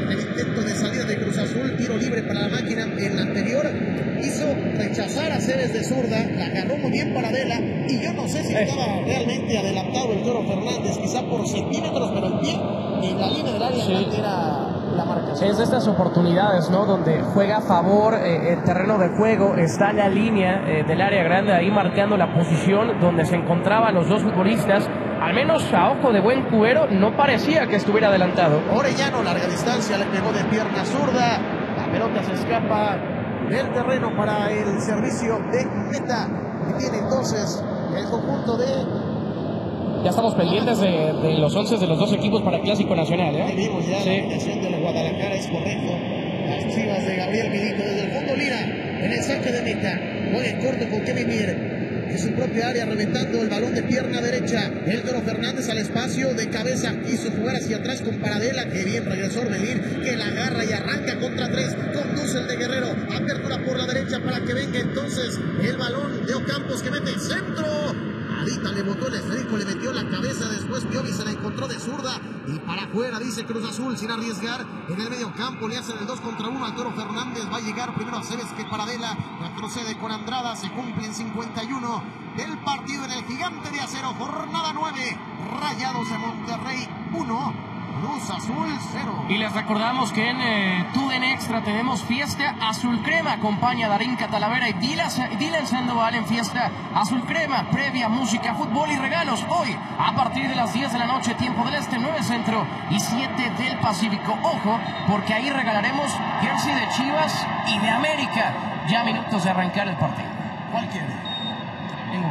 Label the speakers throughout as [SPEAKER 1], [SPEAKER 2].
[SPEAKER 1] en el intento de salida de Cruz Azul, tiro libre para la máquina. En la anterior hizo rechazar a Cebes de zurda, la agarró muy bien Paradela, y yo no sé si estaba realmente adelantado el Toro Fernández, quizá por centímetros, pero el pie en la línea del área era la marcación.
[SPEAKER 2] Es de estas oportunidades, ¿no? Donde juega a favor el terreno de juego, está en la línea del área grande, ahí marcando la posición donde se encontraban los dos futbolistas. Al menos a ojo de buen cubero no parecía que estuviera adelantado.
[SPEAKER 1] Orellano, larga distancia, le pegó de pierna zurda, la pelota se escapa del terreno para el servicio de meta, y tiene entonces el conjunto de...
[SPEAKER 2] Ya estamos pendientes de los 11 de los dos equipos para el Clásico Nacional, ¿eh?
[SPEAKER 1] Vimos ya la alineación de los Guadalajara, es correcto. Las Chivas de Gabriel Milito desde el fondo, Lira en el saque de meta. Muy en corto con Kevin Mier. En su propia área, reventando el balón de pierna derecha. El Toro Fernández al espacio de cabeza. Quiso jugar hacia atrás con Paradela. Que bien regresó Orbelín, que la agarra y arranca contra tres. Conduce el de Guerrero. Apertura por la derecha para que venga entonces el balón de Ocampos, que mete el centro. Adita le botó el esférico, le metió la cabeza, después Piovi se la encontró de zurda y para afuera, dice Cruz Azul, sin arriesgar. En el medio campo le hacen el 2 contra 1 al Toro Fernández, va a llegar primero a Cebes que Paradela, retrocede con Andrada, se cumplen 51 del partido en el Gigante de Acero, jornada 9, Rayados de Monterrey 1, Cruz Azul 0.
[SPEAKER 2] Y les recordamos que en TUDN Extra tenemos fiesta azul crema. Acompaña a Darín Catalavera y Dylan Sandoval en fiesta azul crema. Previa, música, fútbol y regalos. Hoy, a partir de las 10 de la noche, tiempo del este, 9 centro y 7 del Pacífico. Ojo, porque ahí regalaremos jersey de Chivas y de América. Ya minutos de arrancar el partido.
[SPEAKER 1] ¿Cuál quiere?
[SPEAKER 2] Ninguno.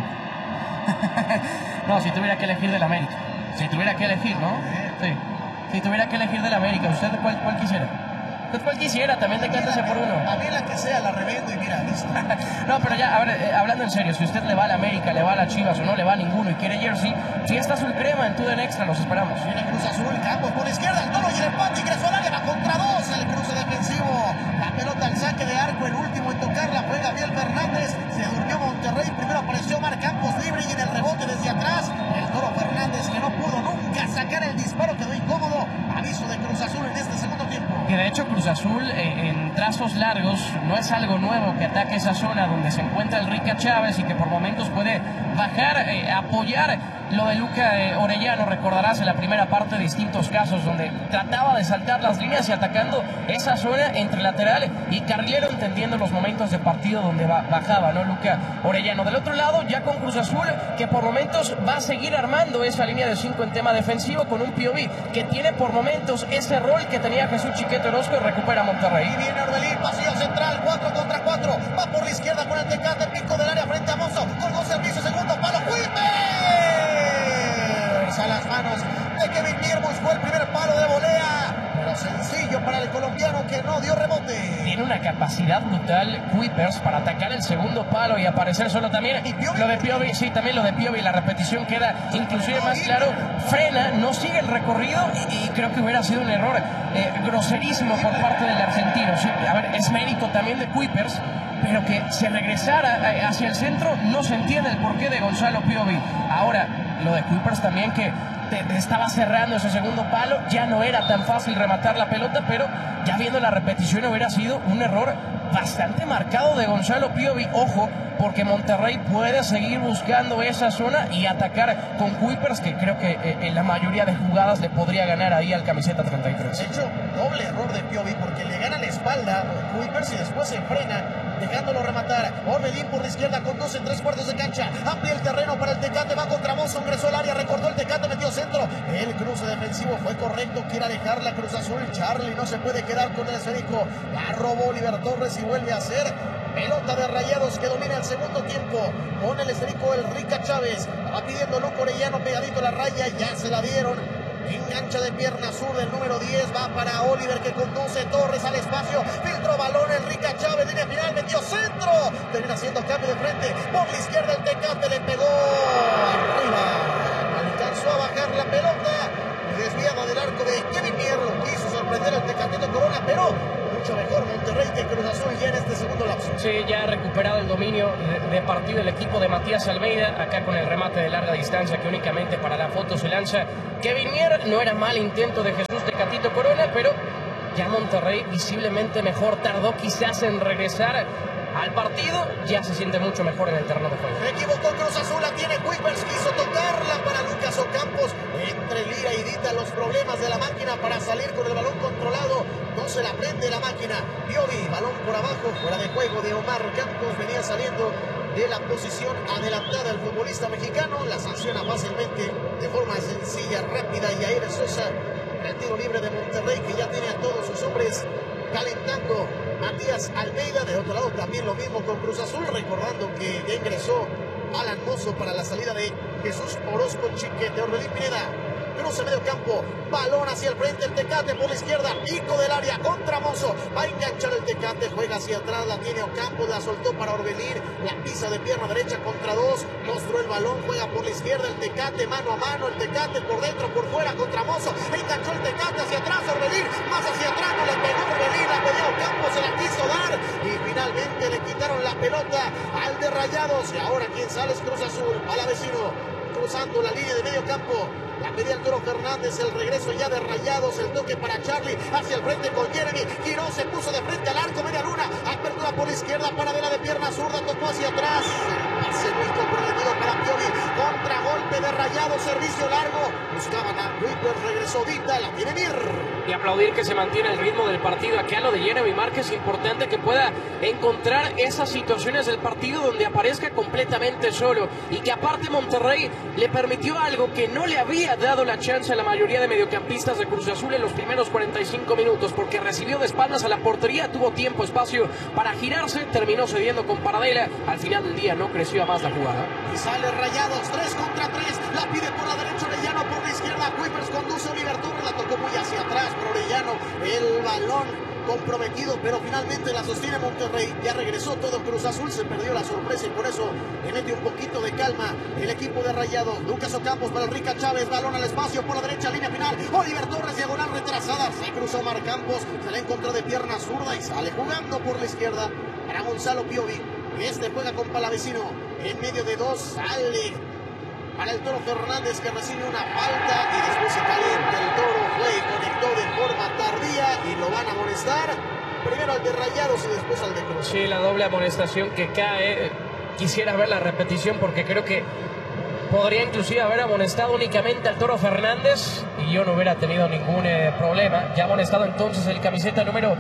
[SPEAKER 2] No, si tuviera que elegir del América. Si tuviera que elegir, ¿no? Sí. Si tuviera que elegir del América, ¿usted cuál quisiera? ¿Usted cuál quisiera? También decántese por uno.
[SPEAKER 1] A mí la que sea, la revendo y mira.
[SPEAKER 2] No, pero ya, a ver, hablando en serio, si usted le va a la América, le va a la Chivas o no le va a ninguno y quiere jersey, fiesta azul crema en TUDN Extra, los esperamos.
[SPEAKER 1] Viene Cruz Azul, Campos por la izquierda, el Toro y el empate, ingresó al área, va contra dos, el cruce defensivo. La pelota al saque de arco, el último en tocarla fue Gabriel Fernández. Se durmió Monterrey, primero apareció Omar Campos libre y en el rebote desde atrás, el Toro Fernández, que no pudo nunca sacar el disparo, quedó incómodo. Aviso de Cruz Azul en este segundo tiempo.
[SPEAKER 2] Que de hecho Cruz Azul en trazos largos no es algo nuevo que ataque esa zona donde se encuentra el Rica Chávez y que por momentos puede bajar, apoyar lo de Luca Orellano. Recordarás en la primera parte distintos casos donde trataba de saltar las líneas y atacando esa zona entre lateral y carrilero, entendiendo los momentos de partido donde bajaba, ¿no? Luca Orellano. Del otro lado, ya con Cruz Azul, que por momentos va a seguir armando esa línea de 5 en tema defensivo con un Piovi que tiene por momentos ese rol que tenía Jesús Chiquete Orozco y recupera Monterrey.
[SPEAKER 1] Y viene Orbelín, pasillo central, 4 contra 4, va por la izquierda con el Tecate, pico del área frente a Mozo, con dos servicios, segundo palo, ¡Cuipe! A las manos de Kevin Mier, buscó el primer palo de volea, pero sencillo para el colombiano que no dio rebote.
[SPEAKER 2] Tiene una capacidad brutal Kuipers para atacar el segundo palo y aparecer solo también. Lo de Piovi, sí, también lo de Piovi, la repetición queda inclusive más claro. Frena, no sigue el recorrido y creo que hubiera sido un error groserísimo por parte del argentino. Sí, a ver, es mérito también de Kuipers, pero que se regresara hacia el centro, no se entiende el porqué de Gonzalo Piovi. Ahora, lo de Kuipers también, que estaba cerrando ese segundo palo, ya no era tan fácil rematar la pelota, pero ya viendo la repetición hubiera sido un error bastante marcado de Gonzalo Piovi. Ojo, porque Monterrey puede seguir buscando esa zona y atacar con Kuipers, que creo que en la mayoría de jugadas le podría ganar ahí al camiseta 33.
[SPEAKER 1] De hecho, doble error de Piovi, porque le gana la espalda a Kuipers y después se frena, dejándolo rematar. Orbelín por la izquierda con 2 en 3/4 de cancha, amplia el terreno para el Tecate, va contra Mozo, ingresó al área, recortó el Tecate, metió centro. El cruce defensivo fue correcto, quiere dejar la Cruz Azul. Charlie no se puede quedar con el esférico, la robó Oliver Torres y vuelve a hacer pelota de Rayados que domina el segundo tiempo. Con el esférico el Rica Chávez, va pidiendo Luco Orellano pegadito a la raya, ya se la dieron. Engancha de pierna sur del número 10, va para Oliver que conduce, Torres al espacio, filtró balón el Rica Chávez, línea final, metió centro, termina haciendo cambio de frente, por la izquierda el Tecate le pegó arriba, alcanzó a bajar la pelota, desviada del arco de Kevin Mier, quiso sorprender al Tecatito Corona, pero mucho mejor Monterrey que Cruz Azul ya en este segundo lapso.
[SPEAKER 2] Sí, ya ha recuperado el dominio de partido el equipo de Matías Almeida, acá con el remate de larga distancia que únicamente para la foto se lanza Kevin Mier. No era mal intento de Jesús Tecatito Corona, pero ya Monterrey visiblemente mejor, tardó quizás en regresar al partido, ya se siente mucho mejor en el terreno de juego.
[SPEAKER 1] Me equivocó Cruz Azul, la tiene Kuipers, quiso tocarla para Lucas Ocampos. Entre Lira y Dita los problemas de la máquina para salir con el balón controlado. No se la prende la máquina. Piovi, balón por abajo, fuera de juego de Omar Campos. Venía saliendo de la posición adelantada el futbolista mexicano. La sanciona fácilmente, de forma sencilla, rápida. Y Yair Sosa, el tiro libre de Monterrey, que ya tiene a todos sus hombres calentando. Matías Almeida, de otro lado también lo mismo con Cruz Azul, recordando que ya ingresó Alan Mozo para la salida de Jesús Orozco Chiquete. Orbelín Pineda, cruce medio campo, balón hacia el frente, el Tecate por la izquierda, pico del área contra Mozo, va a enganchar el Tecate, juega hacia atrás, la tiene Ocampos, la soltó para Orbelín, la pisa de pierna derecha contra dos, mostró el balón, juega por la izquierda, el Tecate mano a mano, el Tecate por dentro, por fuera contra Mozo, enganchó el Tecate hacia atrás, Orbelín, más hacia atrás, no le pegó Orbelín, la pidió Ocampos, se la quiso dar y finalmente le quitaron la pelota al de Rayados. Y ahora quien sale es Cruz Azul, Palavecino cruzando la línea de medio campo. La pedía el Toro Fernández, el regreso ya de Rayados, el toque para Charlie, hacia el frente con Jeremy, giró, se puso de frente al arco, media luna, apertura por la izquierda, paradela de pierna zurda, tocó hacia atrás, pase muy comprometido para Piovi, contragolpe de Rayados, servicio largo, buscaban a Kuipers, regresó Dita, la tiene Mir.
[SPEAKER 2] Y aplaudir que se mantiene el ritmo del partido. Acá lo de Jeremy Márquez, importante que pueda encontrar esas situaciones del partido donde aparezca completamente solo y que aparte Monterrey le permitió algo que no le había dado la chance a la mayoría de mediocampistas de Cruz Azul en los primeros 45 minutos, porque recibió de espaldas a la portería, tuvo tiempo, espacio para girarse, terminó cediendo con paradela, al final del día no creció a más la jugada.
[SPEAKER 1] Y sale Rayados, 3 contra 3, la pide por la derecha Orellano, por la izquierda Kuipers, conduce Oliver Torres, la tocó muy hacia atrás, pero Orellano, el balón comprometido, pero finalmente la sostiene Monterrey. Ya regresó todo Cruz Azul, se perdió la sorpresa y por eso le mete un poquito de calma el equipo de Rayados. Lucas Ocampos para el Rica Chávez, balón al espacio por la derecha, línea final, Oliver Torres, diagonal retrasada, se cruzó Omar Campos, se la encontró de pierna zurda y sale jugando por la izquierda para Gonzalo Piovi. Este juega con Palavecino, en medio de dos, sale para el Toro Fernández, que recibe una falta y después se calienta el Toro, fue y conectó de forma tardía y lo van a amonestar. Primero al de Rayados y después al de Cruz.
[SPEAKER 2] Sí, la doble amonestación que cae. Quisiera ver la repetición porque creo que podría inclusive haber amonestado únicamente al Toro Fernández y yo no hubiera tenido ningún problema. Ya amonestado entonces el camiseta número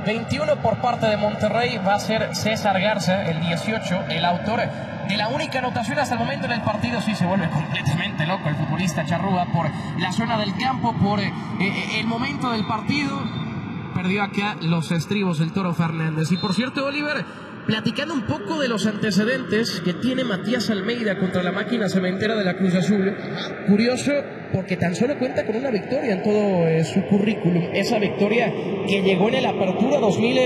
[SPEAKER 2] 21 por parte de Monterrey va a ser César Garza, el 18, el autor de la única anotación hasta el momento en el partido. Sí se vuelve completamente loco el futbolista Charrúa por la zona del campo, por el momento del partido. Perdió acá los estribos el Toro Fernández. Y por cierto, Oliver, platicando un poco de los antecedentes que tiene Matías Almeida contra la máquina cementera de la Cruz Azul. Curioso, porque tan solo cuenta con una victoria en todo su currículum. Esa victoria que llegó en el Apertura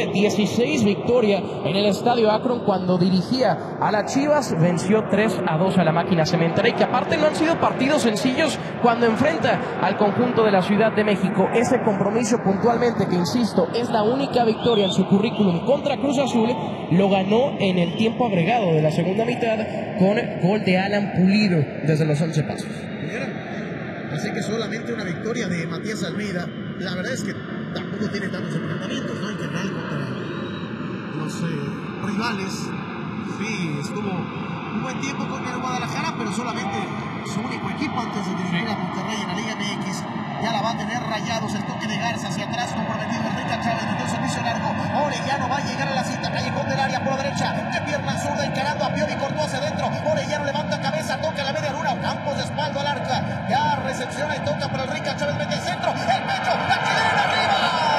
[SPEAKER 2] 2016, victoria en el Estadio Akron cuando dirigía a las Chivas, venció 3-2 a la máquina cementera y que aparte no han sido partidos sencillos cuando enfrenta al conjunto de la Ciudad de México. Ese compromiso puntualmente, que insisto, es la única victoria en su currículum contra Cruz Azul, lo ganó en el tiempo agregado de la segunda mitad con gol de Alan Pulido desde los 11 pasos.
[SPEAKER 1] Así que solamente una victoria de Matías Almeida. La verdad es que tampoco tiene tantos enfrentamientos, ¿no? En general contra los rivales. Sí, estuvo un buen tiempo con el Guadalajara, pero solamente su único equipo antes de dirigir a Monterrey en la Liga MX. Ya la va a tener Rayados, el toque de Garza hacia atrás, comprometido Enrique Chávez, metió servicio largo. Orellano va a llegar a la cita, callejón del área por la derecha, de pierna zurda encarando a Piovi, cortó hacia adentro. Orellano levanta cabeza, toca la media luna, Campos de espalda al arca, ya recepciona y toca para Enrique Chávez, mete el centro, el pecho, la chilena arriba.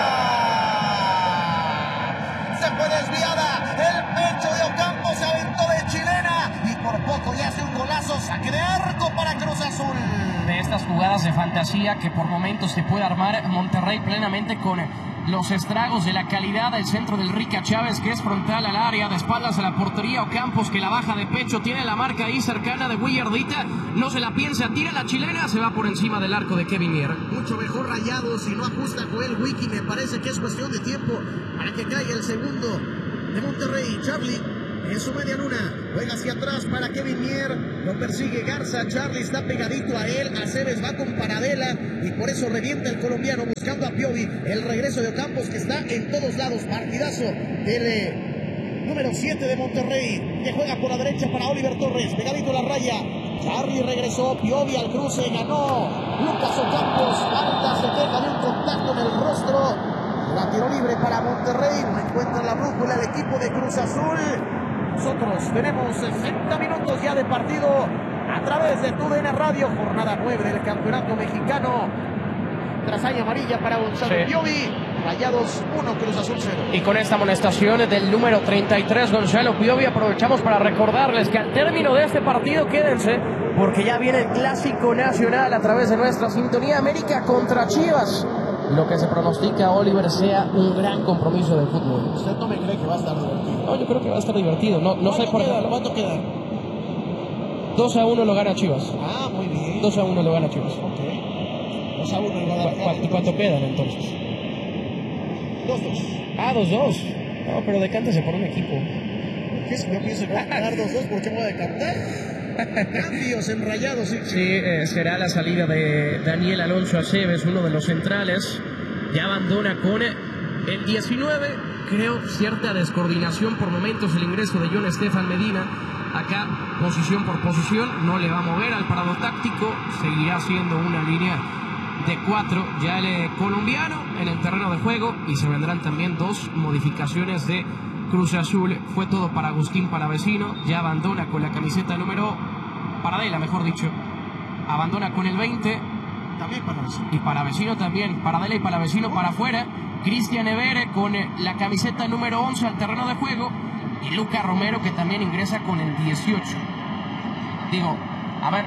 [SPEAKER 1] Se fue desviada, el pecho de Ocampos se aventó de chilena y por poco ya hace un golazo, saque de arco para Cruz Azul.
[SPEAKER 2] De estas jugadas de fantasía que por momentos se puede armar Monterrey plenamente con los estragos de la calidad del centro del Rica Chávez, que es frontal al área, de espaldas a la portería. Ocampos, que la baja de pecho, tiene la marca ahí cercana de Willardita, no se la piensa, tira la chilena, se va por encima del arco de Kevin Mier.
[SPEAKER 1] Mucho mejor Rayados, si no ajusta Joel Wiki, me parece que es cuestión de tiempo para que caiga el segundo de Monterrey. Charlie en su media luna. Juega hacia atrás para Kevin Mier. Lo persigue Garza. Charlie está pegadito a él. Aceves va con Paradela y por eso revienta el colombiano buscando a Piovi. El regreso de Ocampos que está en todos lados. Partidazo del número 7 de Monterrey, que juega por la derecha para Oliver Torres. Pegadito a la raya. Charlie regresó. Piovi al cruce. Ganó Lucas Ocampos. Falta, se queja de un contacto en el rostro. La tiro libre para Monterrey. No encuentra la brújula el equipo de Cruz Azul. Nosotros tenemos 60 minutos ya de partido a través de TUDN Radio, jornada 9 del Campeonato Mexicano. Trazaña amarilla para Gonzalo Piovi. Rayados 1, Cruz Azul 0.
[SPEAKER 2] Y con esta amonestación del número 33, Gonzalo Piovi, aprovechamos para recordarles que al término de este partido, quédense, porque ya viene el Clásico Nacional a través de nuestra sintonía. América contra Chivas. Lo que se pronostica, Oliver, sea un gran compromiso de fútbol.
[SPEAKER 1] ¿Usted no me cree que va a estar divertido?
[SPEAKER 2] No, yo creo que va a estar divertido. No sé por ejemplo.
[SPEAKER 1] ¿Cuánto queda?
[SPEAKER 2] 2-1 lo gana Chivas.
[SPEAKER 1] Ah, muy bien.
[SPEAKER 2] 2-1 lo gana Chivas.
[SPEAKER 1] Ok. 2-1 el Guadalajara.
[SPEAKER 2] ¿Cuánto quedan entonces?
[SPEAKER 1] 2-2.
[SPEAKER 2] Ah, 2-2. No, pero decántese por un equipo.
[SPEAKER 1] ¿Qué es? Yo pienso que va a quedar 2-2. ¿Por qué me voy a decantar? Cambios en Rayados.
[SPEAKER 2] Sí, será la salida de Daniel Alonso Aceves, uno de los centrales. Ya abandona con el 19. Creo cierta descoordinación por momentos el ingreso de John Estefan Medina. Acá, posición por posición, no le va a mover al parado táctico. Seguirá siendo una línea de 4 ya el colombiano en el terreno de juego. Y se vendrán también 2 modificaciones de Cruz Azul. Fue todo para Agustín Palavecino. Ya abandona con la camiseta número Paradela, mejor dicho. Abandona con el 20.
[SPEAKER 1] También Palavecino.
[SPEAKER 2] Y Palavecino también. Paradela y Palavecino para afuera. Cristian Evere con la camiseta número 11 al terreno de juego. Y Luca Romero, que también ingresa con el 18. Digo, a ver,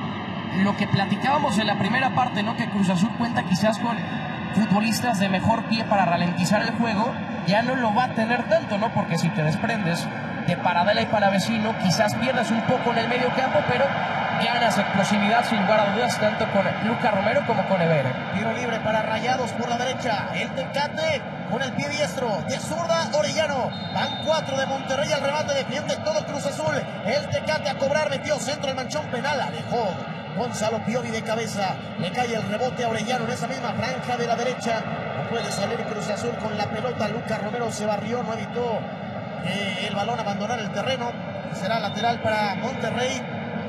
[SPEAKER 2] lo que platicábamos en la primera parte, ¿no? Que Cruz Azul cuenta quizás con futbolistas de mejor pie para ralentizar el juego. Ya no lo va a tener tanto, ¿no? Porque si te desprendes de Paradela y Palavecino, quizás pierdas un poco en el medio campo, pero ganas explosividad sin lugar a dudas, tanto con Luca Romero como con Evere.
[SPEAKER 1] Tiro libre para Rayados por la derecha. El Tecate con el pie diestro. De zurda, Orellano. Van 4 de Monterrey al remate. Defiende todo Cruz Azul. El Tecate a cobrar. Metió centro el manchón penal. Alejó Gonzalo Piovi de cabeza. Le cae el rebote a Orellano en esa misma franja de la derecha. No puede salir Cruz Azul con la pelota. Luca Romero se barrió. No evitó el balón abandonar el terreno. Será lateral para Monterrey.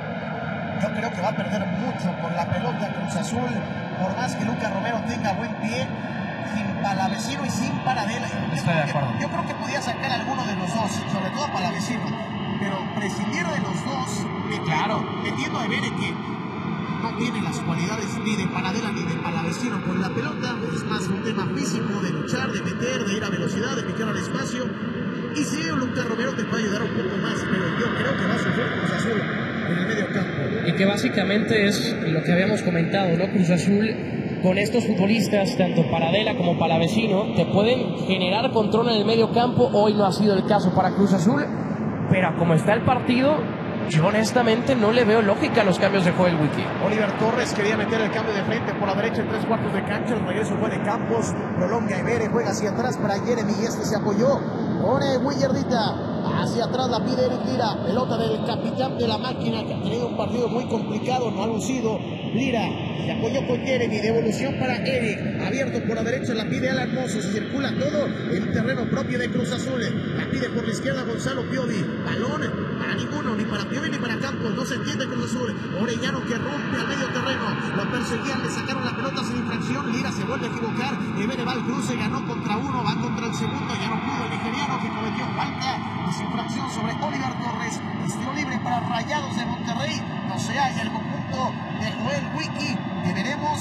[SPEAKER 1] Yo creo que va a perder mucho con la pelota Cruz Azul, por más que Luca Romero tenga buen pie, sin Palavecino y sin Paradela.
[SPEAKER 2] Estoy de acuerdo.
[SPEAKER 1] Yo creo que podía sacar alguno de los dos, sobre todo Palavecino, pero prescindir de los dos, metiendo a Evere, que no tiene las cualidades ni de Paradela ni de Palavecino con la pelota, es más un tema físico de luchar, de meter, de ir a velocidad, de picar al espacio. Y sí, Luca Romero te puede ayudar un poco más, pero yo creo que va a sufrir Cruz Azul en el medio campo.
[SPEAKER 2] Y que básicamente es lo que habíamos comentado, ¿no? Cruz Azul, con estos futbolistas, tanto Paradela como Palavecino, te pueden generar control en el medio campo. Hoy no ha sido el caso para Cruz Azul, pero como está el partido, yo honestamente no le veo lógica a los cambios de Joel Wiki.
[SPEAKER 1] Oliver Torres quería meter el cambio de frente por la derecha en 3/4 de cancha. El regreso fue de Campos. Prolonga Evere, juega hacia atrás para Jeremy y este se apoyó. Pone Willardita. Hacia atrás la pide Eric Lira. Pelota del capitán de la máquina, que ha tenido un partido muy complicado. No ha lucido. Lira se apoyó con Jeremy. Devolución para Eric. Abierto por la derecha. La pide Alan Mozo. Se circula todo en terreno propio de Cruz Azul. La pide por la izquierda Gonzalo Piovi. Balón para ninguno. Ni para Piovi ni para Campos. No se entiende Cruz Azul. Orellano que rompe al medio terreno. Lo perseguían. Le sacaron la pelota sin infracción. Lira se vuelve a equivocar. Evere va al cruce. Ganó contra uno. Va contra el segundo. Ya no pudo el nigeriano, que cometió falta y sin infracción sobre Oliver Torres. Estilo libre para Rayados de Monterrey. No se halla el conjunto de Joel Wiki, que veremos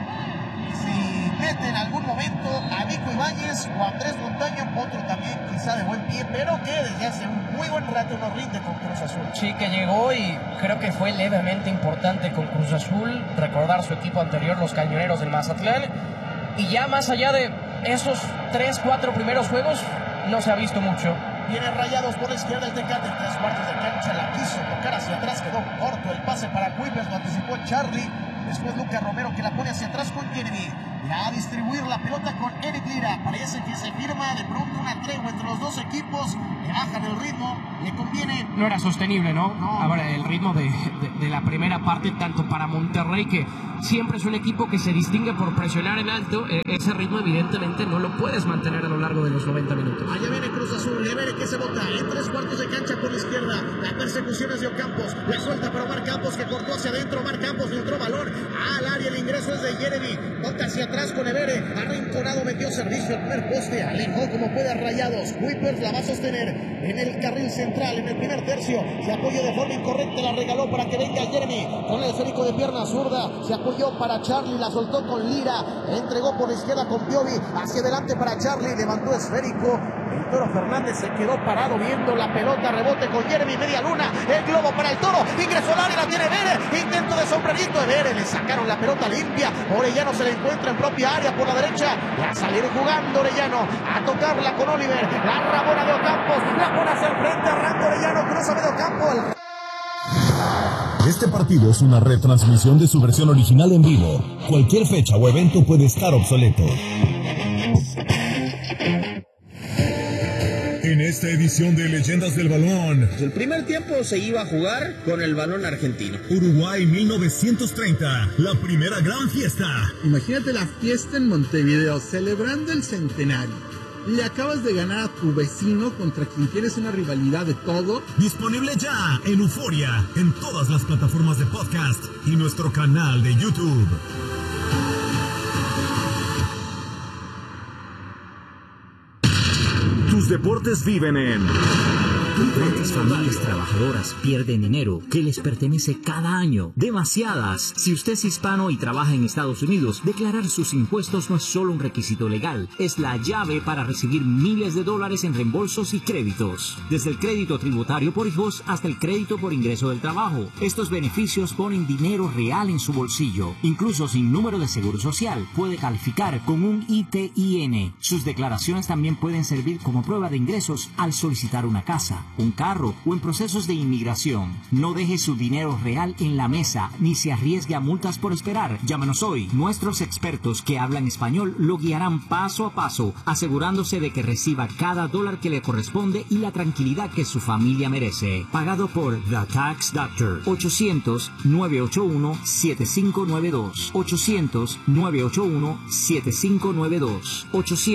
[SPEAKER 1] si mete en algún momento a Nico Ibáñez o a Andrés Montaño, otro también quizá de buen pie, pero que desde hace un muy buen rato no rinde con Cruz Azul.
[SPEAKER 2] Sí, que llegó y creo que fue levemente importante con Cruz Azul, recordar su equipo anterior, los Cañoneros del Mazatlán, y ya más allá de esos 3-4 primeros juegos, no se ha visto mucho.
[SPEAKER 1] Viene Rayados por la izquierda el Tecate, en 3/4 de cancha, la quiso tocar hacia atrás, quedó corto el pase para Kuipers, lo anticipó Charlie. Después Luca Romero, que la pone hacia atrás con Jeremy. Ya a distribuir la pelota con Eric Lira. Parece que se firma de pronto una tregua entre los dos equipos, que bajan el ritmo. le conviene.
[SPEAKER 2] No era sostenible, ¿no?
[SPEAKER 1] No.
[SPEAKER 2] Ahora, el ritmo de la primera parte, tanto para Monterrey, que siempre es un equipo que se distingue por presionar en alto, ese ritmo evidentemente no lo puedes mantener a lo largo de los 90 minutos.
[SPEAKER 1] Allá viene Cruz Azul, le viene que se bota en 3/4 de cancha por la izquierda. La persecución es de Ocampos, la suelta para Omar Campos, que cortó hacia adentro. Omar Campos filtró balón al área, el ingreso es de Jeremy. Bota hacia atrás con Evere, arrinconado, metió servicio al primer poste, alejó como puede a Rayados. Kuipers la va a sostener en el carril central, en el primer tercio. Se apoyó de forma incorrecta, la regaló para que venga Jeremy con el esférico de pierna zurda. Se apoyó para Charlie, la soltó con Lira, entregó por la izquierda con Piovi, hacia adelante para Charlie, levantó esférico. El Toro Fernández se quedó parado viendo la pelota, rebote con Jeremy, media luna, el globo para el Toro, ingresó al área, la tiene Evere, intento de sombrerito, Evere, le sacaron la pelota limpia, Orellano se le encuentra en propia área por la derecha, va a salir jugando Orellano, a tocarla con Oliver, la rabona de Ocampos, la pone hacia el frente, arranca Orellano, cruza medio campo,
[SPEAKER 3] Este partido es una retransmisión de su versión original en vivo. Cualquier fecha o evento puede estar obsoleto. En esta edición de Leyendas del Balón,
[SPEAKER 4] el primer tiempo se iba a jugar con el balón argentino.
[SPEAKER 3] Uruguay 1930, la primera gran fiesta.
[SPEAKER 5] Imagínate la fiesta en Montevideo, celebrando el centenario. Le acabas de ganar a tu vecino contra quien tienes una rivalidad de todo.
[SPEAKER 3] Disponible ya en Euforia, en todas las plataformas de podcast y nuestro canal de YouTube. Tus deportes viven en...
[SPEAKER 6] ¿Cuántas familias trabajadoras pierden dinero que les pertenece cada año? Demasiadas. Si usted es hispano y trabaja en Estados Unidos, declarar sus impuestos no es solo un requisito legal, es la llave para recibir miles de dólares en reembolsos y créditos. Desde el crédito tributario por hijos hasta el crédito por ingreso del trabajo. Estos beneficios ponen dinero real en su bolsillo. Incluso sin número de seguro social, puede calificar con un ITIN. Sus declaraciones también pueden servir como prueba de ingresos al solicitar una casa, un carro o en procesos de inmigración. No deje su dinero real en la mesa ni se arriesgue a multas por esperar. Llámanos hoy. Nuestros expertos que hablan español lo guiarán paso a paso, asegurándose de que reciba cada dólar que le corresponde y la tranquilidad que su familia merece. Pagado por The Tax Doctor. 800-981-7592. 800-981-7592.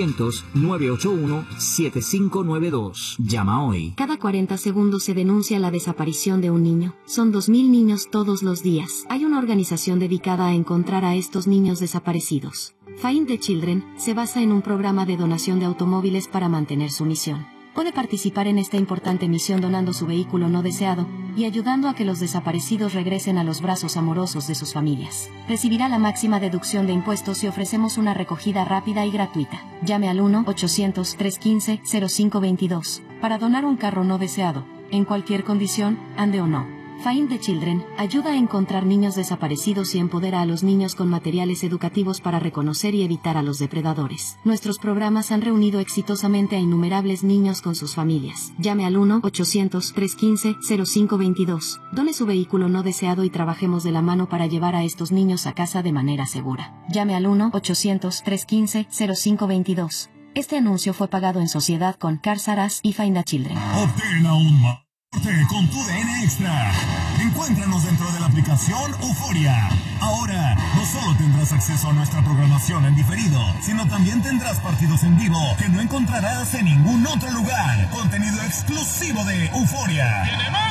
[SPEAKER 6] 800-981-7592. Llama hoy.
[SPEAKER 7] Cada 40 segundos se denuncia la desaparición de un niño. Son 2.000 niños todos los días. Hay una organización dedicada a encontrar a estos niños desaparecidos. Find the Children se basa en un programa de donación de automóviles para mantener su misión. Puede participar en esta importante misión donando su vehículo no deseado y ayudando a que los desaparecidos regresen a los brazos amorosos de sus familias. Recibirá la máxima deducción de impuestos y ofrecemos una recogida rápida y gratuita. Llame al 1-800-315-0522 para donar un carro no deseado, en cualquier condición, ande o no. Find the Children ayuda a encontrar niños desaparecidos y empodera a los niños con materiales educativos para reconocer y evitar a los depredadores. Nuestros programas han reunido exitosamente a innumerables niños con sus familias. Llame al 1-800-315-0522. Done su vehículo no deseado y trabajemos de la mano para llevar a estos niños a casa de manera segura. Llame al 1-800-315-0522. Este anuncio fue pagado en sociedad con Cars R Us y Find the Children.
[SPEAKER 3] Obtén aún más con tu DN Extra. Encuéntranos dentro de la aplicación Euforia. Ahora, no solo tendrás acceso a nuestra programación en diferido, sino también tendrás partidos en vivo que no encontrarás en ningún otro lugar. Contenido exclusivo de Euforia.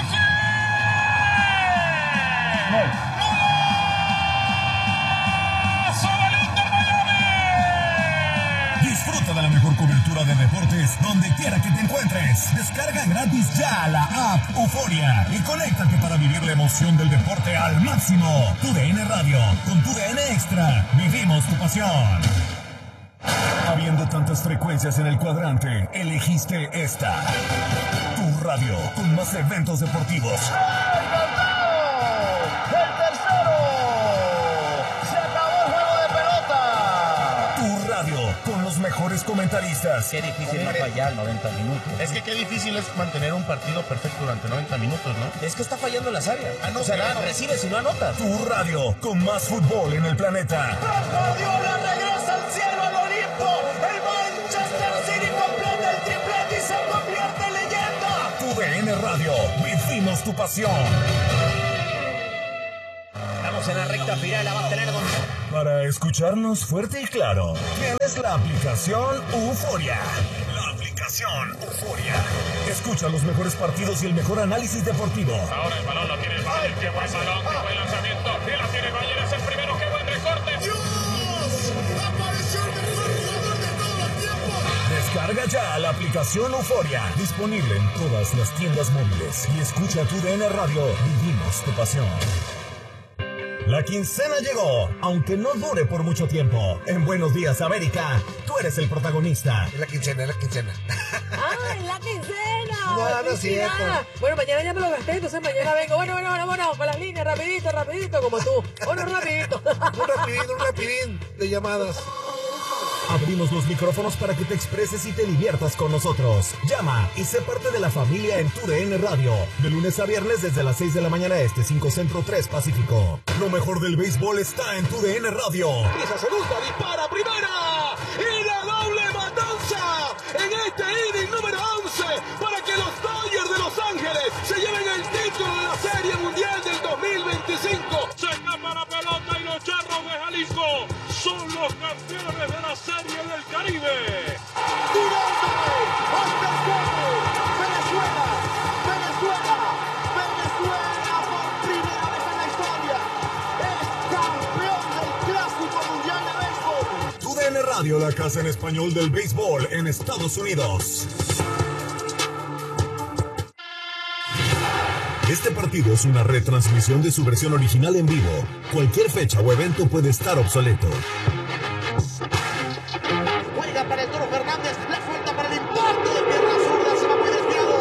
[SPEAKER 3] Disfruta de la mejor cobertura de deportes donde quiera que te encuentres. Descarga gratis ya la app Euforia y conéctate para vivir la emoción del deporte al máximo. Tu DN Radio, con tu DN Extra, vivimos tu pasión. Habiendo tantas frecuencias en el cuadrante, elegiste esta. Tu radio, con más eventos deportivos. Con los mejores comentaristas.
[SPEAKER 4] Qué difícil no fallar 90 minutos.
[SPEAKER 8] Es que qué difícil es mantener un partido perfecto durante 90 minutos, ¿no?
[SPEAKER 4] Es que está fallando las áreas.
[SPEAKER 8] No,
[SPEAKER 4] o sea,
[SPEAKER 8] claro.
[SPEAKER 4] recibes y no anotas.
[SPEAKER 3] Tu radio, con más fútbol en el planeta.
[SPEAKER 1] Guardiola regresa al cielo, al Olimpo. El Manchester City completa el triplete y se convierte en leyenda.
[SPEAKER 3] Tu DN Radio, vivimos tu pasión.
[SPEAKER 4] Estamos en la recta final, la vas a tener con...
[SPEAKER 3] Para escucharnos fuerte y claro, tienes la aplicación Euforia. La aplicación Euforia. Escucha los mejores partidos y el mejor análisis deportivo.
[SPEAKER 9] Ahora el balón lo tiene el Bayern, qué buen balón, qué buen lanzamiento. Y la tiene Bayern, es el primero, qué buen recorte.
[SPEAKER 1] ¡Dios! ¡Apareció el mejor jugador de todos los tiempos!
[SPEAKER 3] Descarga ya la aplicación Euforia. Disponible en todas las tiendas móviles. Y escucha tu DN Radio. Vivimos tu pasión. La quincena llegó, aunque no dure por mucho tiempo. En Buenos Días, América, tú eres el protagonista.
[SPEAKER 10] Es la quincena, es la quincena.
[SPEAKER 11] ¡Ah, es la quincena!
[SPEAKER 10] No, no es cierto.
[SPEAKER 11] Bueno, mañana ya me lo gasté, entonces mañana vengo. Bueno, vámonos, con las líneas, rapidito, como tú. Bueno, rapidito.
[SPEAKER 10] Un rapidín de llamadas.
[SPEAKER 3] Abrimos los micrófonos para que te expreses y te diviertas con nosotros. Llama y sé parte de la familia en tu DN Radio. De lunes a viernes desde las 6 de la mañana 5 Centro, 3 Pacífico. Lo mejor del béisbol está en tu DN Radio.
[SPEAKER 12] Esa segunda, dispara primera. Y la doble matanza en este inning número 11 para que los Dodgers de Los Ángeles se lleven el título de la Serie Mundial del 2025. Se escapa la pelota y los Charros de Jalisco son los campeones de la Serie del Caribe.
[SPEAKER 1] Venezuela por primera vez en la historia es campeón del Clásico Mundial de Béisbol.
[SPEAKER 3] Tu DN Radio, la casa en español del béisbol en Estados Unidos. Este partido es una retransmisión de su versión original en vivo. Cualquier fecha o evento puede estar obsoleto.
[SPEAKER 1] Juega para el Toro Fernández, la suelta para el impacto de pierna zurda, se va muy desviado.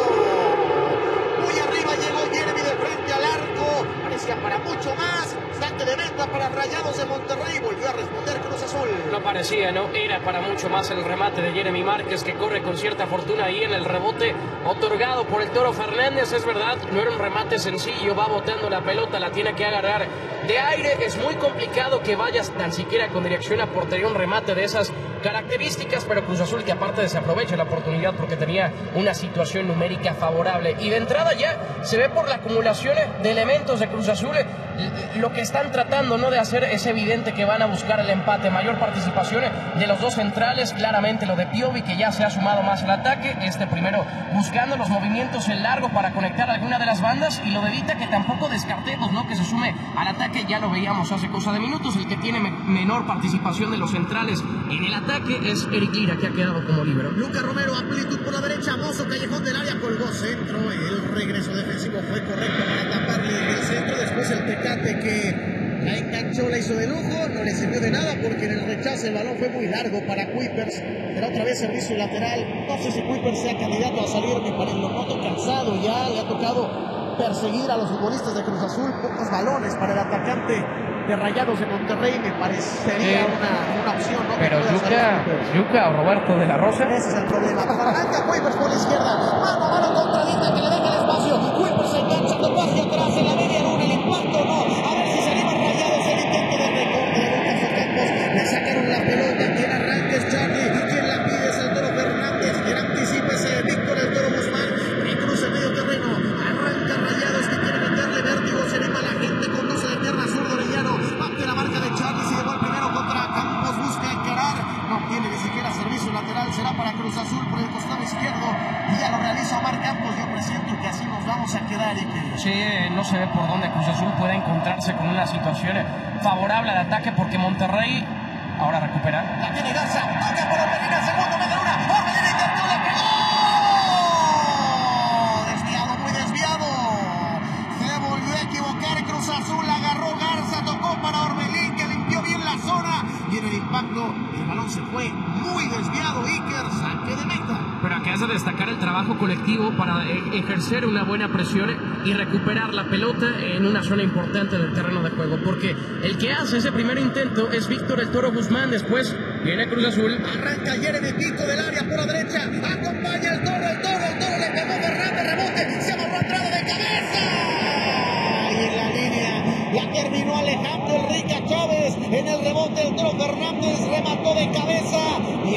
[SPEAKER 1] Muy arriba llegó Jeremy de frente al arco, parecía para mucho más. Saque de meta para Rayados de Monterrey, volvió a responder Cruz Azul.
[SPEAKER 2] No parecía, ¿no? Era para mucho más el remate de Jeremy Márquez, que corre con cierta fortuna ahí en el rebote otorgado por el Toro Fernández. Es verdad, no era un remate sencillo, va botando la pelota, la tiene que agarrar de aire. Es muy complicado que vayas tan siquiera con dirección a portería un remate de esas características, pero Cruz Azul que aparte desaprovecha la oportunidad porque tenía una situación numérica favorable. Y de entrada ya se ve por la acumulación de elementos de Cruz Azul lo que están tratando, ¿no?, de hacer. Es evidente que van a buscar el empate, mayor participación de los dos centrales, claramente lo de Piovi, que ya se ha sumado más al ataque, primero buscando los movimientos en largo para conectar alguna de las bandas, y lo de Vita, que tampoco descartemos, ¿no?, que se sume al ataque. Ya lo veíamos hace cosa de minutos, el que tiene menor participación de los centrales en el ataque es Eric Lira, que ha quedado como líbero.
[SPEAKER 1] Lucas Romero, amplitud por la derecha, Mozo, callejón del área, colgó centro, el regreso defensivo fue correcto para taparle el centro, después el Tecate que la enganchó, la hizo de lujo, no le sirvió de nada porque en el rechace el balón fue muy largo para Kuipers. Será otra vez servicio lateral. No sé si Kuipers sea candidato a salir, me parece, lo noto cansado ya, le ha tocado perseguir a los futbolistas de Cruz Azul, pocos balones para el atacante de Rayados de Monterrey, me parecería una opción, ¿no?
[SPEAKER 2] Pero Yuca o Roberto de la Rosa.
[SPEAKER 1] Ese es el problema. Arranca Kuipers por la izquierda, mano a mano contra Vita, que le deja el espacio. Kuipers se engancha, tocó hacia atrás en la media luna, el impacto no. A ver si se anima Rayados, el intento de recorte de Lucas Ocampos. Le sacaron la pelota, quien arranca es Charlie, quien la pide es el Toro Fernández, quien anticipa es Víctor el Toro Guzmán, y cruza el medio terreno. Arranca Rayados, que quiere meterle vértigo, se anima la gente, conduce de pierna zurda Orellano, parte la marca de Charlie, se llevó el primero contra Campos, busca encarar, no tiene ni siquiera servicio lateral, será para Cruz Azul por el costado izquierdo, y ya lo realiza Omar Campos. Yo presiento que así nos vamos a quedar.
[SPEAKER 2] Sí, no se ve por dónde Cruz Azul pueda encontrarse con una situación favorable al ataque, porque Monterrey ahora recupera.
[SPEAKER 1] La tiene Garza, toca por Orbelín al segundo, mete una, Orbelín intentó, la pegó. Desviado, muy desviado. Se volvió a equivocar Cruz Azul, agarró Garza, tocó para Orbelín, que limpió bien la zona. Y en el impacto, el balón se fue muy desviado. Iker, saque de meta.
[SPEAKER 2] Pero acá es de destacar el trabajo colectivo para ejercer una buena presión y recuperar la pelota en una zona importante del terreno de juego, porque el que hace ese primer intento es Víctor el Toro Guzmán. Después viene Cruz Azul.
[SPEAKER 1] Arranca Jeremy Pico del área por la derecha, acompaña el Toro le pegó Fernández, rebote, se amarró entrada de cabeza. Y en la línea la terminó Alejandro Enrique Chávez. En el rebote el Toro Fernández remató de cabeza y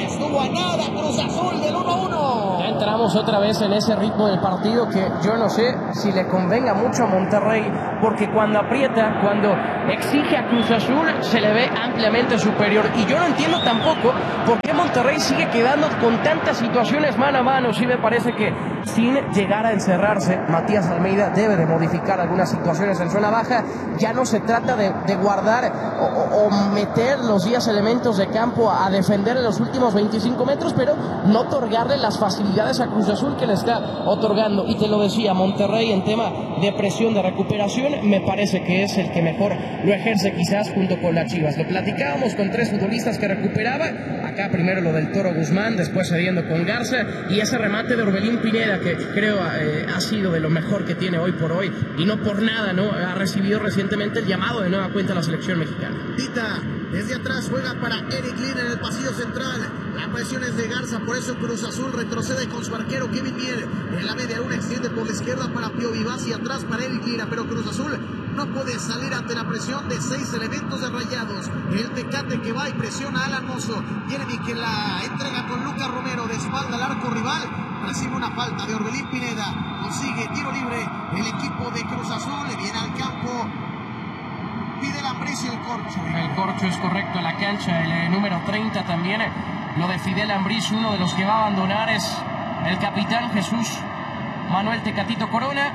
[SPEAKER 1] estuvo a nada Cruz Azul del 1-1.
[SPEAKER 2] Ya entramos otra vez en ese ritmo del partido que yo no sé si le convenga mucho a Monterrey, porque cuando aprieta, cuando exige a Cruz Azul, se le ve ampliamente superior. Y yo no entiendo tampoco por qué Monterrey sigue quedando con tantas situaciones mano a mano. Sí me parece que sin llegar a encerrarse, Matías Almeida debe de modificar algunas situaciones en zona baja. Ya no se trata de guardar o meter los 10 elementos de campo a defender en los últimos 25 metros, pero no otorgarle las facilidades a Cruz Azul que le está otorgando. Y te lo decía, Monterrey en tema de presión, de recuperación, me parece que es el que mejor lo ejerce, quizás junto con las Chivas. Lo platicábamos con 3 futbolistas que recuperaba. Acá primero lo del Toro Guzmán, después cediendo con Garza, y ese remate de Orbelín Pineda, que creo ha sido de lo mejor que tiene hoy por hoy, y no por nada, ¿no? Ha recibido recientemente el llamado de nueva cuenta a la selección mexicana.
[SPEAKER 1] Tita, desde atrás juega para Eric Lira en el pasillo central. La presión es de Garza, por eso Cruz Azul retrocede con su arquero Kevin Mier. En la media luna extiende por la izquierda para Pío Vivas y atrás para Eric Lira, pero Cruz Azul no puede salir ante la presión de 6 elementos de Rayados. El Tecate que va y presiona a Alan Mozo. Jeremy que la entrega con Lucas Romero de espalda al arco rival. Recibe una falta de Orbelín Pineda. Consigue tiro libre el equipo de Cruz Azul. Le viene al campo Fidel Ambriz y el Corcho.
[SPEAKER 2] El Corcho es correcto en la cancha. El número 30 también. Lo de Fidel Ambriz, uno de los que va a abandonar es el capitán Jesús Manuel Tecatito Corona.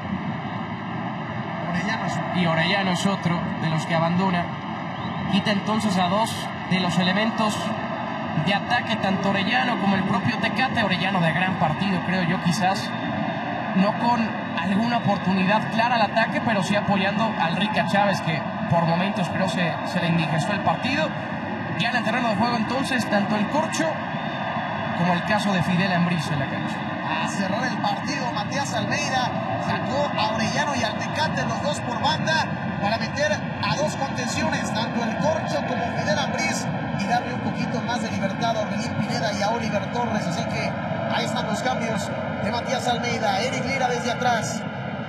[SPEAKER 2] Y Orellano es otro de los que abandona. Quita entonces a 2 de los elementos de ataque, tanto Orellano como el propio Tecate. Orellano de gran partido, creo yo, quizás no con alguna oportunidad clara al ataque, pero sí apoyando al Rica Chávez, que por momentos creo se le indigestó el partido. Ya en el terreno de juego entonces tanto el Corcho como el caso de Fidel Ambriz en la cancha.
[SPEAKER 1] A cerrar el partido, Matías Almeida sacó a Orellano y al Tecate, los 2 por banda, para meter a 2 contenciones, tanto el Corcho como Fidel Ambriz, y darle un poquito más de libertad a Orbelín Pineda y a Oliver Torres. Así que ahí están los cambios de Matías Almeida. Eric Lira desde atrás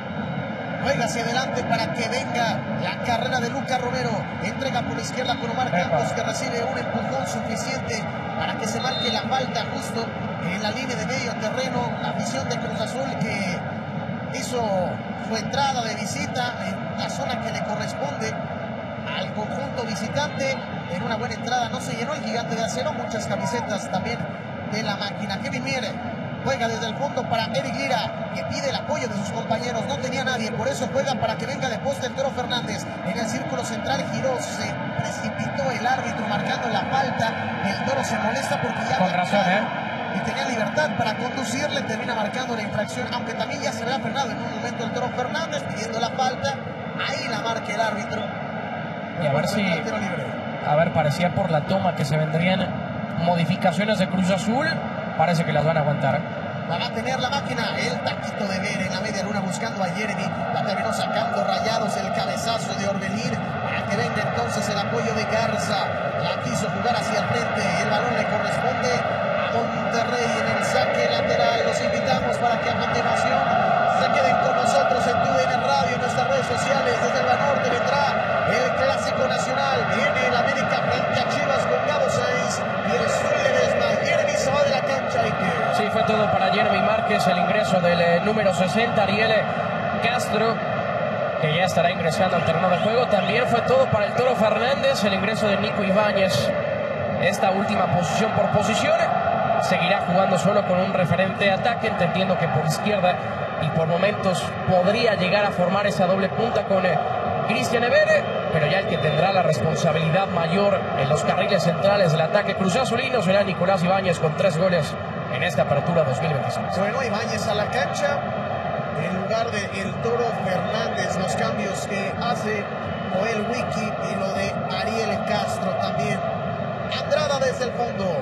[SPEAKER 1] juega hacia adelante para que venga la carrera de Lucas Romero. Entrega por la izquierda con Omar Campos, que recibe un empujón suficiente para que se marque la falta justo en la línea de medio terreno. La afición de Cruz Azul que hizo su entrada de visita en la zona que le corresponde al conjunto visitante. En una buena entrada no se llenó el Gigante de Acero. Muchas camisetas también de la máquina. Kevin Mier juega desde el fondo para Eric Lira, que pide el apoyo de sus compañeros. No tenía nadie, por eso juega para que venga de poste el Toro Fernández. En el círculo central giró, se precipitó el árbitro marcando la falta. El Toro se molesta porque ya
[SPEAKER 2] con razón,
[SPEAKER 1] y tenía libertad para conducirle, termina marcando la infracción, aunque también ya se había frenado en un momento el Toro Fernández pidiendo la falta. Ahí la marca el árbitro.
[SPEAKER 2] Y a ver si, parecía por la toma que se vendrían modificaciones de Cruz Azul. Parece que las van a aguantar.
[SPEAKER 1] La va a tener la máquina, el taquito de Ver en la media luna buscando a Jeremy. La terminó sacando Rayados, el cabezazo de Orbelín para que venga entonces el apoyo de Garza. La quiso jugar hacia el frente, el balón le corresponde a Monterrey en el saque lateral. Los invitamos para que a continuación se queden con nosotros en TUDN Radio, en nuestras redes sociales. Desde el Banorte vendrá el Clásico Nacional. Viene el América frente a Chivas con Gabo Sainz y el Ledesma. Jeremy se va de la cancha.
[SPEAKER 2] Sí, fue todo para Jeremy Márquez, el ingreso del número 60, Ariel Castro, que ya estará ingresando al terreno de juego. También fue todo para el Toro Fernández, el ingreso de Nico Ibáñez. Esta última posición por posición. Seguirá jugando solo con un referente de ataque, entendiendo que por izquierda y por momentos podría llegar a formar esa doble punta con Cristian Evere, pero ya el que tendrá la responsabilidad mayor en los carriles centrales del ataque cruzazulino será Nicolás Ibáñez, con 3 goles en esta apertura 2026.
[SPEAKER 1] Bueno, Ibáñez a la cancha en lugar de el Toro Fernández. Los cambios que hace Joel Wiki y lo de Ariel Castro también. Andrada desde el fondo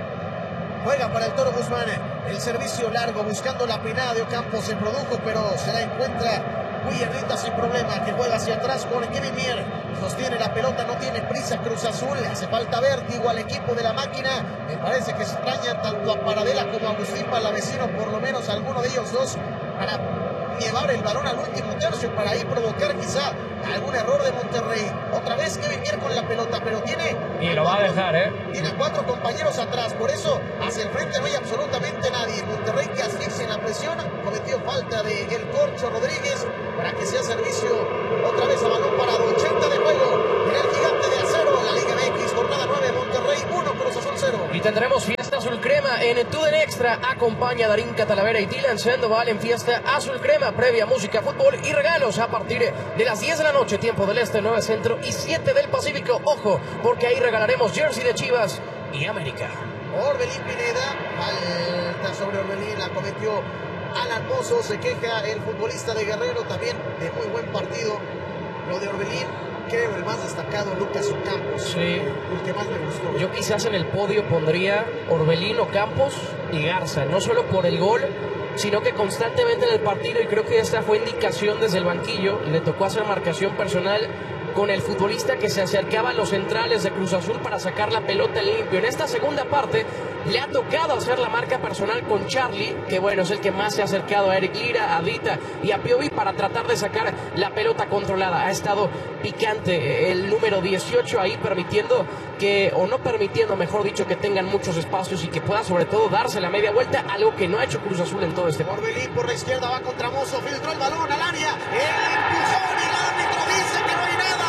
[SPEAKER 1] juega para el Toro Guzmán. El servicio largo buscando la peinada de Ocampo se produjo, pero se la encuentra muy Herrita sin problema, que juega hacia atrás con Kevin Mier. Sostiene la pelota, no tiene prisa Cruz Azul. Le hace falta vértigo al equipo de la máquina. Me parece que extraña tanto a Paradela como a Agustín Palavecino, por lo menos alguno de ellos dos, para llevar el balón al último tercio, para ahí provocar quizá algún error de Monterrey. Otra vez Kevin Mier con la pelota, pero tiene...
[SPEAKER 2] Y lo va a dejar,
[SPEAKER 1] Tiene 4 compañeros atrás, por eso el frente no hay absolutamente nadie. Monterrey que asfixia en la presión. Cometió falta de El Corcho Rodríguez para que sea servicio otra vez a balón parado. 80 de juego en el Gigante de Acero. En la Liga MX, jornada 9, Monterrey 1, Cruz Azul 0.
[SPEAKER 2] Y tendremos fiesta azul crema en TUDN Extra. Acompaña a Darín Catalavera y Dylan Sandoval en fiesta azul crema. Previa música, fútbol y regalos a partir de las 10 de la noche, tiempo del Este, 9 Centro y 7 del Pacífico. Ojo, porque ahí regalaremos jersey de Chivas y América.
[SPEAKER 1] Orbelín Pineda, falta sobre Orbelín, la cometió Alan Mozo, se queja el futbolista de Guerrero, también de muy buen partido. Lo de Orbelín, creo el más destacado, Lucas Ocampos.
[SPEAKER 2] Sí.
[SPEAKER 1] El que más me gustó.
[SPEAKER 2] Yo quizás en el podio pondría Orbelín, Ocampos y Garza, no solo por el gol, sino que constantemente en el partido, y creo que esta fue indicación desde el banquillo, le tocó hacer marcación personal con el futbolista que se acercaba a los centrales de Cruz Azul para sacar la pelota limpio. En esta segunda parte le ha tocado hacer la marca personal con Charlie, que bueno, es el que más se ha acercado a Eric Lira, a Dita y a Piovi para tratar de sacar la pelota controlada. Ha estado picante el número 18 ahí, permitiendo que, o no permitiendo, mejor dicho, que tengan muchos espacios y que pueda sobre todo darse la media vuelta, algo que no ha hecho Cruz Azul en todo este partido.
[SPEAKER 1] Orbelín por la izquierda va contra Mozo, filtró el balón al área, el impulsón y el árbitro dice que no hay nada.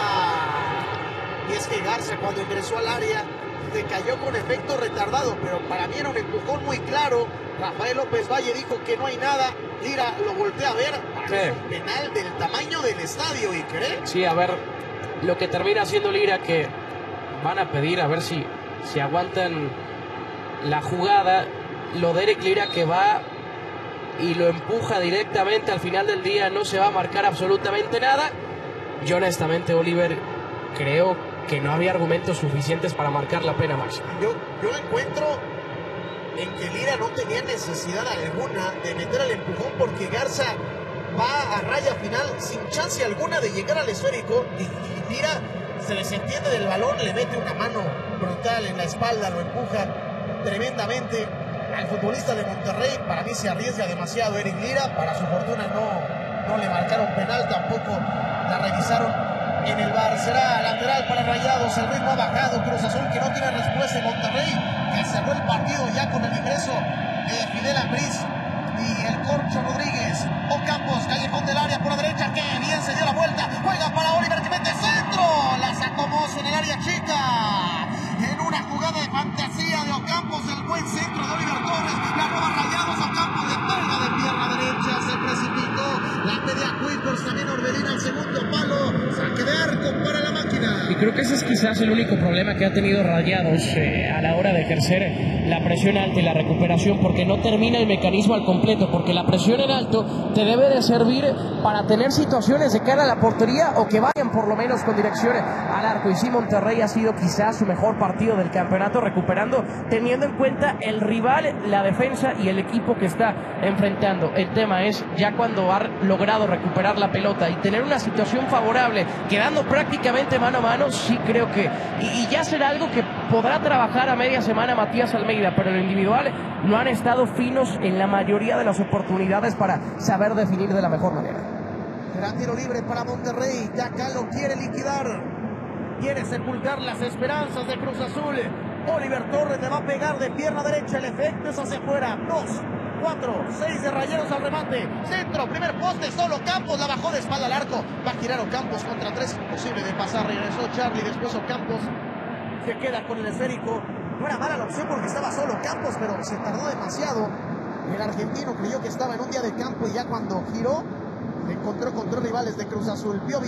[SPEAKER 1] Y es que Garza, cuando ingresó al área, se cayó con efecto retardado, pero para mí era un empujón muy claro. Rafael López Valle dijo que no hay nada. Lira lo voltea a ver. Es un penal del tamaño del estadio, ¿y cree?
[SPEAKER 2] Sí, a ver, lo que termina haciendo Lira, que van a pedir a ver si aguantan la jugada. Lo de Eric Lira, que va y lo empuja directamente, al final del día no se va a marcar absolutamente nada. Yo honestamente, Oliver, creo que no había argumentos suficientes para marcar la pena máxima.
[SPEAKER 1] Yo encuentro en que Lira no tenía necesidad alguna de meter el empujón, porque Garza va a raya final sin chance alguna de llegar al esférico, y Lira se desentiende del balón, le mete una mano brutal en la espalda, lo empuja tremendamente al futbolista de Monterrey. Para mí se arriesga demasiado Eric Lira. Para su fortuna no le marcaron penal, tampoco la revisaron en el VAR. Será lateral para Rayados. El ritmo ha bajado. Cruz Azul, que no tiene respuesta. Monterrey, que cerró el partido ya con el ingreso de Fidel Ambriz y El Corcho Rodríguez. Ocampos, callejón del área por la derecha, que bien se dio la vuelta. Juega para Oliver, que mete centro. La sacó Mozo en el área chica. En una jugada de fantasía de Ocampos, el buen centro de Oliver Torres. La roba Rayados. Ocampos de pega de pierna derecha. Se precipitó. La pedía Kuipers, también Orbelín al segundo palo. Saque de arco para la máquina.
[SPEAKER 2] Y creo que ese es quizás el único problema que ha tenido Rayados a la hora de ejercer la presión alta y la recuperación, porque no termina el mecanismo al completo, porque la presión en alto te debe de servir para tener situaciones de cara a la portería o que vayan por lo menos con dirección al arco. Y sí, Monterrey ha sido quizás su mejor partido del campeonato, recuperando, teniendo en cuenta el rival, la defensa y el equipo que está enfrentando. El tema es ya cuando ha logrado recuperar la pelota y tener una situación favorable, quedando prácticamente mano a mano, sí creo que, y ya será algo que podrá trabajar a media semana Matías Almeida, pero en lo individual no han estado finos en la mayoría de las oportunidades para saber definir de la mejor manera.
[SPEAKER 1] Gran tiro libre para Monterrey. Ya acá lo quiere liquidar, quiere sepultar las esperanzas de Cruz Azul. Oliver Torres le va a pegar de pierna derecha, el efecto es hacia afuera. 2, 4, 6 de Rayeros al remate. Centro, primer poste, solo Campos, la bajó de espalda al arco. Va a girar Ocampos contra 3, imposible de pasar. Regresó Charlie, después Ocampos se queda con el esférico. No era mala la opción porque estaba solo Campos, pero se tardó demasiado. El argentino creyó que estaba en un día de campo y ya cuando giró, encontró con 3 rivales de Cruz Azul. Piovi,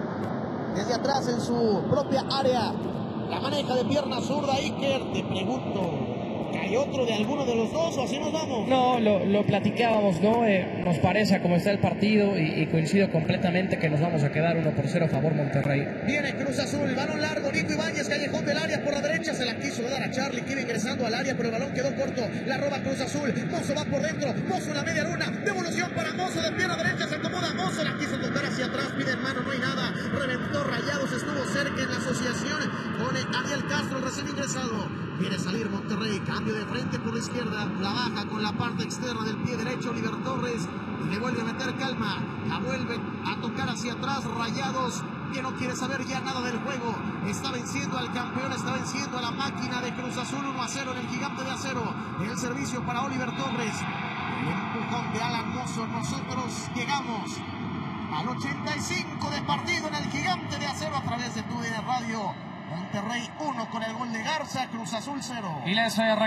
[SPEAKER 1] desde atrás en su propia área, la maneja de pierna zurda. Iker, te pregunto, ¿hay otro de alguno de los dos o así nos vamos?
[SPEAKER 2] No, lo platicábamos, ¿no? Nos parece cómo está el partido y coincido completamente que nos vamos a quedar 1-0 a favor Monterrey.
[SPEAKER 1] Viene Cruz Azul, balón largo, Nico Ibáñez, callejón del área por la derecha, se la quiso dar a Charlie, que iba ingresando al área, pero el balón quedó corto, la roba Cruz Azul. Mozo va por dentro, Mozo en la media luna, devolución para Mozo de pierna derecha, se acomoda Mozo, la quiso tocar hacia atrás, pide en mano, no hay nada, reventó Rayados, estuvo cerca en la asociación con Ariel Castro, el recién ingresado. Quiere salir Monterrey, cambio de frente por la izquierda, la baja con la parte externa del pie derecho Oliver Torres, y le vuelve a meter calma, la vuelve a tocar hacia atrás Rayados, que no quiere saber ya nada del juego. Está venciendo al campeón, está venciendo a la máquina de Cruz Azul 1-0 en el Gigante de Acero. El servicio para Oliver Torres. El empujón de Alan Mozo. Nosotros llegamos al 85 de partido en el Gigante de Acero a través de TUDN Radio. Monterrey 1 con el gol de Garza, Cruz Azul 0.
[SPEAKER 2] Y les